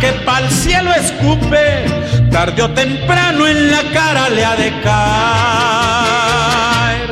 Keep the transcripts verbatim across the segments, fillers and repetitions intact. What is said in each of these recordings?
que pa'l cielo escupe, tarde o temprano en la cara le ha de caer.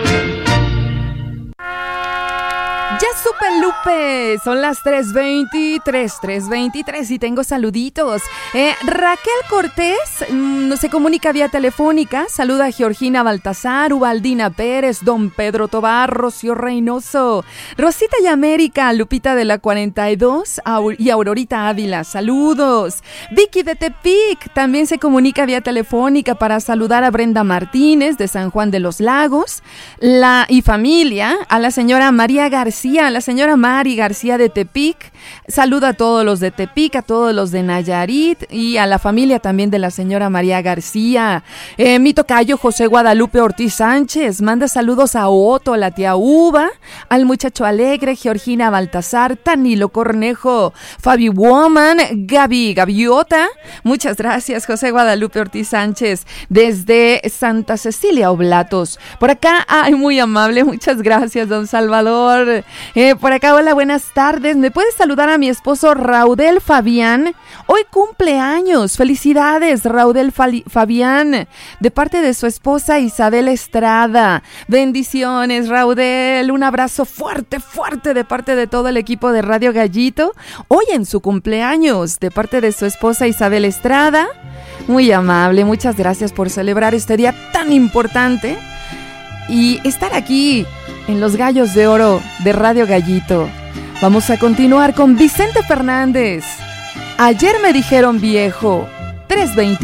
Ya supe, Lupe, son las tres veintitrés, tres veintitrés y tengo saluditos. Eh, Raquel Cortés mmm, se comunica vía telefónica, saluda a Georgina Baltasar, Ubaldina Pérez, Don Pedro Tobar, Rocío Reynoso, Rosita y América, Lupita de la cuarenta y dos y Aurorita Ávila, saludos. Vicky de Tepic también se comunica vía telefónica para saludar a Brenda Martínez de San Juan de los Lagos, la y familia, a la señora María García, a la señora Mari García de Tepic, saluda a todos los de Tepic, a todos los de Nayarit y a la familia también de la señora María García. Eh, mi tocayo José Guadalupe Ortiz Sánchez manda saludos a Otto, a la tía Uva, al muchacho alegre, Georgina Baltasar, Tanilo Cornejo, Fabi Woman, Gaby Gaviota. Muchas gracias, José Guadalupe Ortiz Sánchez, desde Santa Cecilia Oblatos. Por acá, ay, muy amable, muchas gracias, don Salvador. Eh, por acá, hola, buenas tardes. ¿Me puedes saludar a mi esposo Raudel Fabián? Hoy cumpleaños. Felicidades, Raudel Fali- Fabián, de parte de su esposa Isabel Estrada. Bendiciones, Raudel. Un abrazo fuerte, fuerte de parte de todo el equipo de Radio Gallito. Hoy en su cumpleaños, de parte de su esposa Isabel Estrada. Muy amable, muchas gracias por celebrar este día tan importante y estar aquí en los Gallos de Oro de Radio Gallito. Vamos a continuar con Vicente Fernández. Ayer me dijeron viejo. tres veinte